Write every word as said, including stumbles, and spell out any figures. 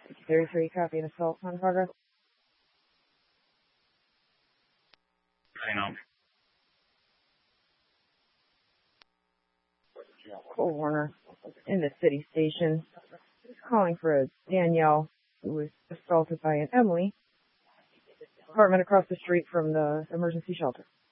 thirty-three, copy an assault on progress. I know. Cole Warner in the city station, calling for a Danielle who was assaulted by an Emily. Apartment across the street from the emergency shelter.